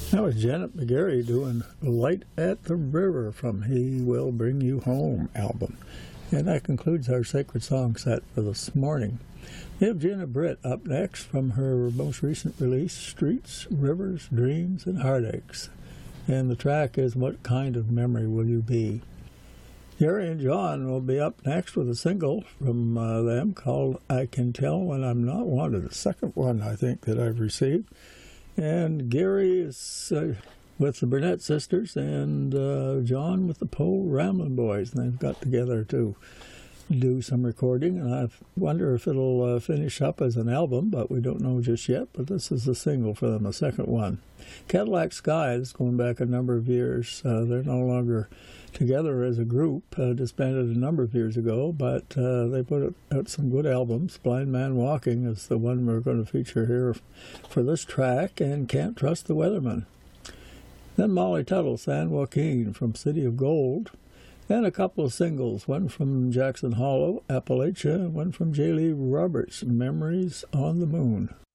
That was Janet McGarry doing Light at the River from He Will Bring You Home album. And that concludes our Sacred Song set for this morning. We have Gina Britt up next from her most recent release, Streets, Rivers, Dreams, and Heartaches. And the track is What Kind of Memory Will You Be? Gary and John will be up next with a single from them called I Can Tell When I'm Not Wanted, the second one I think that I've received. And Gary is with the Burnett Sisters and John with the Poe Ramblin' Boys. And they've got together to do some recording. And I wonder if it'll finish up as an album, but we don't know just yet. But this is a single for them, a second one. Cadillac Skies, going back a number of years. They're no longer together as a group, disbanded a number of years ago, but they put out some good albums. Blind Man Walking is the one we're going to feature here for this track, and Can't Trust the Weatherman. Then Molly Tuttle, San Joaquin from City of Gold, and a couple of singles, one from Jackson Hollow, Appalachia, and one from J. Lee Roberts, Memories on the Moon.